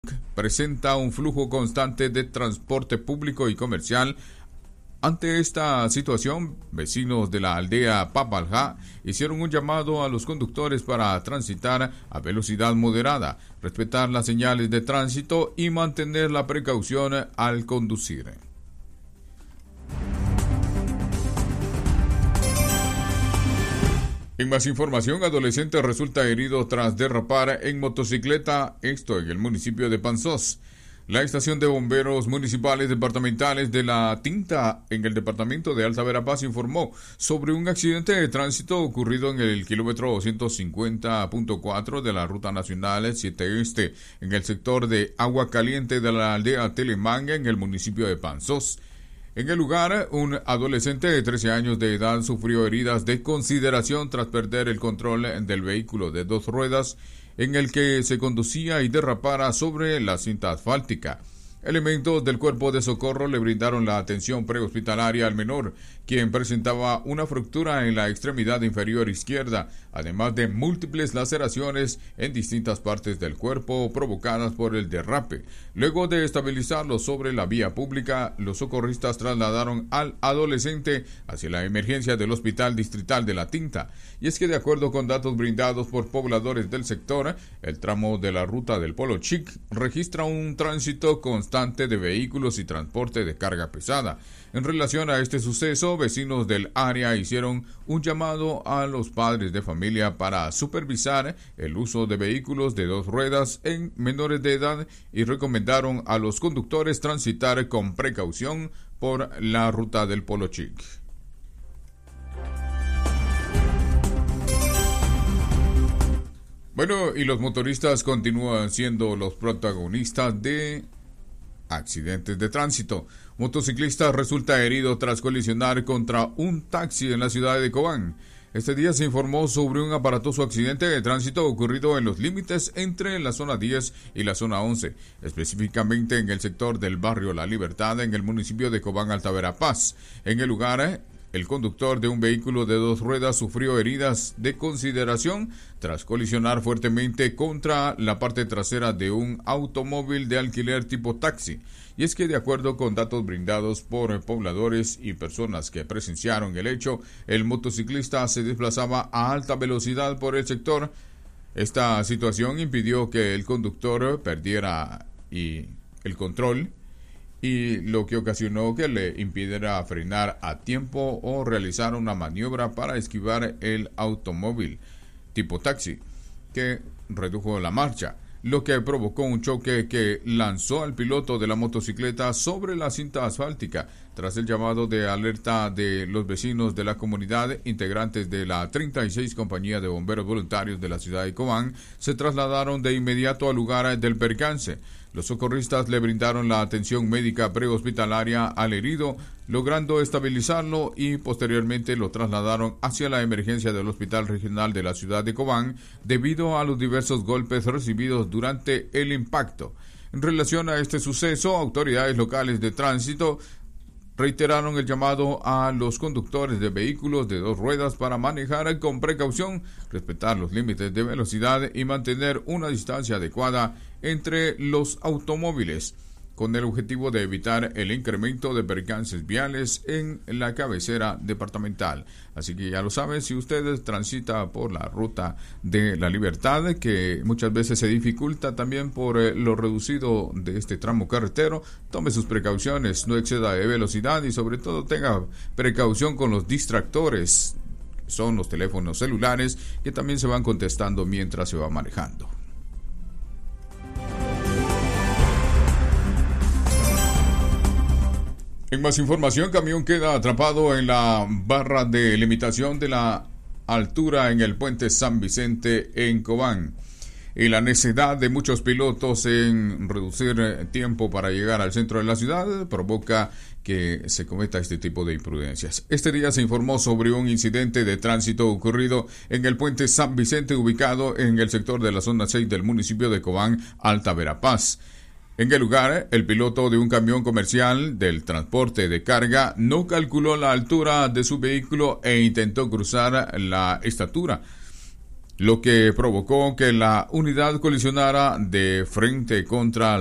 presenta un flujo constante de transporte público y comercial. Ante esta situación, vecinos de la aldea Papaljá hicieron un llamado a los conductores para transitar a velocidad moderada, respetar las señales de tránsito y mantener la precaución al conducir. En más información, adolescente resulta herido tras derrapar en motocicleta, esto en el municipio de Panzós. La estación de bomberos municipales departamentales de La Tinta, en el departamento de Alta Verapaz, informó sobre un accidente de tránsito ocurrido en el kilómetro 250.4 de la Ruta Nacional 7 Este, en el sector de Agua Caliente de la aldea Telemanga, en el municipio de Panzós. En el lugar, un adolescente de 13 años de edad sufrió heridas de consideración tras perder el control del vehículo de dos ruedas en el que se conducía y derrapara sobre la cinta asfáltica. Elementos del cuerpo de socorro le brindaron la atención prehospitalaria al menor, quien presentaba una fractura en la extremidad inferior izquierda, además de múltiples laceraciones en distintas partes del cuerpo provocadas por el derrape. Luego de estabilizarlo sobre la vía pública, los socorristas trasladaron al adolescente hacia la emergencia del Hospital Distrital de La Tinta. Y es que, de acuerdo con datos brindados por pobladores del sector, el tramo de la ruta del Polo Chic registra un tránsito constante de vehículos y transporte de carga pesada. En relación a este suceso, vecinos del área hicieron un llamado a los padres de familia para supervisar el uso de vehículos de dos ruedas en menores de edad y recomendaron a los conductores transitar con precaución por la ruta del Polo Chic. Bueno, y los motoristas continúan siendo los protagonistas de accidentes de tránsito. Motociclista resulta herido tras colisionar contra un taxi en la ciudad de Cobán. Este día se informó sobre un aparatoso accidente de tránsito ocurrido en los límites entre la zona 10 y la zona 11, específicamente en el sector del barrio La Libertad, en el municipio de Cobán, Alta Verapaz. En el lugar, el conductor de un vehículo de dos ruedas sufrió heridas de consideración tras colisionar fuertemente contra la parte trasera de un automóvil de alquiler tipo taxi. Y es que, de acuerdo con datos brindados por pobladores y personas que presenciaron el hecho, el motociclista se desplazaba a alta velocidad por el sector. Esta situación impidió que el conductor perdiera el control, y lo que ocasionó que le impidiera frenar a tiempo o realizar una maniobra para esquivar el automóvil tipo taxi, que redujo la marcha, lo que provocó un choque que lanzó al piloto de la motocicleta sobre la cinta asfáltica. Tras el llamado de alerta de los vecinos de la comunidad, integrantes de la 36 Compañía de Bomberos Voluntarios de la ciudad de Cobán se trasladaron de inmediato al lugar del percance. Los socorristas le brindaron la atención médica prehospitalaria al herido, logrando estabilizarlo, y posteriormente lo trasladaron hacia la emergencia del Hospital Regional de la ciudad de Cobán debido a los diversos golpes recibidos durante el impacto. En relación a este suceso, autoridades locales de tránsito reiteraron el llamado a los conductores de vehículos de dos ruedas para manejar con precaución, respetar los límites de velocidad y mantener una distancia adecuada entre los automóviles, con el objetivo de evitar el incremento de percances viales en la cabecera departamental. Así que ya lo saben, si usted transita por la ruta de la Libertad, que muchas veces se dificulta también por lo reducido de este tramo carretero, tome sus precauciones, no exceda de velocidad y sobre todo tenga precaución con los distractores, que son los teléfonos celulares, que también se van contestando mientras se va manejando. En más información, camión queda atrapado en la barra de limitación de la altura en el puente San Vicente en Cobán. Y la necesidad de muchos pilotos en reducir tiempo para llegar al centro de la ciudad provoca que se cometa este tipo de imprudencias. Este día se informó sobre un incidente de tránsito ocurrido en el puente San Vicente, ubicado en el sector de la zona 6 del municipio de Cobán, Alta Verapaz. En el lugar, el piloto de un camión comercial del transporte de carga no calculó la altura de su vehículo e intentó cruzar la estatura. lo que provocó que la unidad colisionara de frente contra